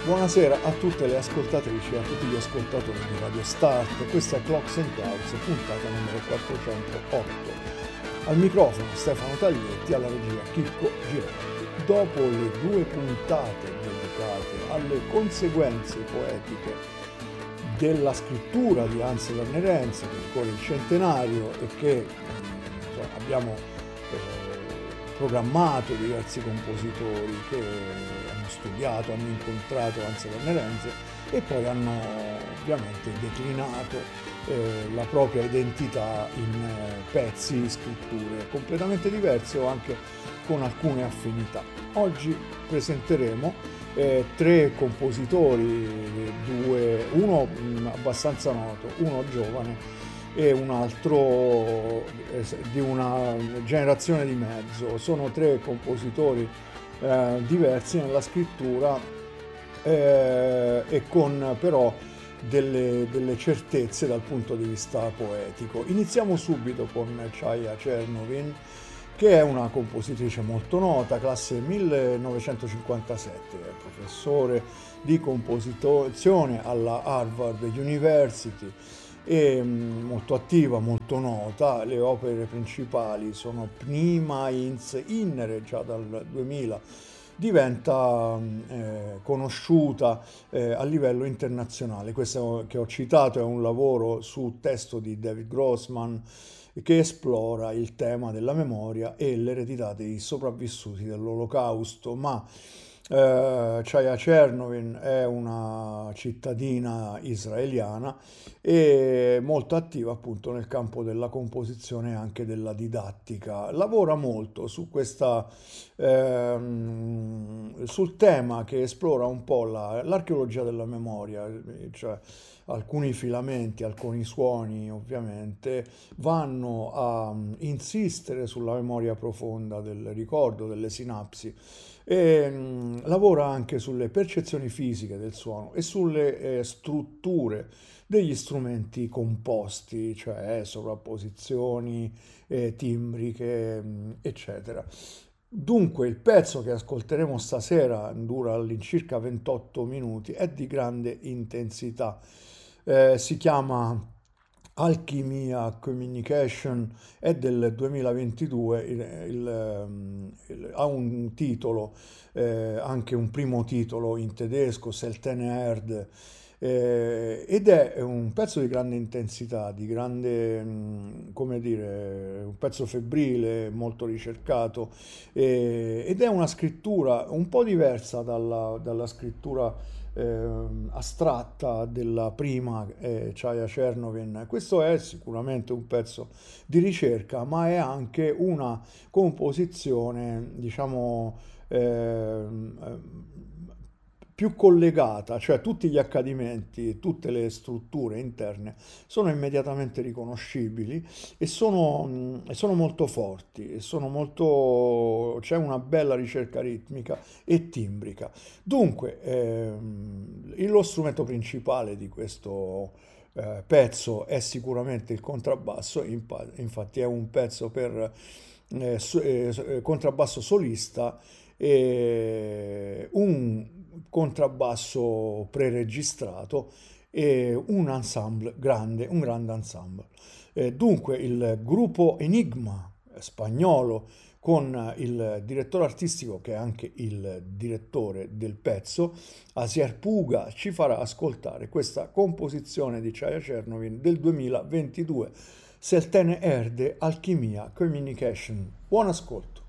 Buonasera a tutte le ascoltatrici e a tutti gli ascoltatori di Radio Start. Questa è Clocks and Clouds, puntata numero 408. Al microfono Stefano Taglietti, alla regia Chicco Girelli. Dopo le due puntate dedicate alle conseguenze poetiche della scrittura di Hans Werner Henze, che ricorre il centenario e che abbiamo programmato diversi compositori che hanno studiato, hanno incontrato Hans Werner Henze e poi hanno ovviamente declinato la propria identità in pezzi, scritture completamente diverse o anche con alcune affinità. Oggi presenteremo tre compositori, uno abbastanza noto, uno giovane e un altro di una generazione di mezzo. Sono tre compositori diversi nella scrittura e con però delle certezze dal punto di vista poetico. Iniziamo subito con Chaya Chernovin, che è una compositrice molto nota, classe 1957, è professore di composizione alla Harvard University e molto attiva, molto nota. Le opere principali sono Pnima ins Innere, già dal 2000 diventa conosciuta a livello internazionale. Questo che ho citato è un lavoro su testo di David Grossman che esplora il tema della memoria e l'eredità dei sopravvissuti dell'Olocausto, ma Chaya Chernovin è una cittadina israeliana e molto attiva appunto nel campo della composizione e anche della didattica. Lavora molto su sul tema che esplora un po' l'archeologia della memoria, cioè alcuni filamenti, alcuni suoni ovviamente vanno a insistere sulla memoria profonda del ricordo, delle sinapsi e lavora anche sulle percezioni fisiche del suono e sulle strutture degli strumenti composti, cioè sovrapposizioni, timbriche, eccetera. Dunque, il pezzo che ascolteremo stasera dura all'incirca 28 minuti, è di grande intensità. Si chiama Alchimia Communication, è del 2022, ha un titolo, anche un primo titolo in tedesco, Seltene Erde, ed è un pezzo di grande intensità, di grande, come dire, un pezzo febbrile, molto ricercato, ed è una scrittura un po' diversa dalla scrittura astratta della prima Chaya Chernovin. Questo è sicuramente un pezzo di ricerca, ma è anche una composizione, diciamo, più collegata, cioè tutti gli accadimenti, tutte le strutture interne sono immediatamente riconoscibili e sono molto forti, c'è una bella ricerca ritmica e timbrica. Dunque, lo strumento principale di questo pezzo è sicuramente il contrabbasso, infatti è un pezzo per contrabbasso solista e un contrabbasso preregistrato e un ensemble grande, un grande ensemble. Dunque il gruppo Enigma spagnolo con il direttore artistico che è anche il direttore del pezzo, Asier Puga, ci farà ascoltare questa composizione di Chaya Chernovin del 2022, Seltene Erde, Alchimia Communication. Buon ascolto.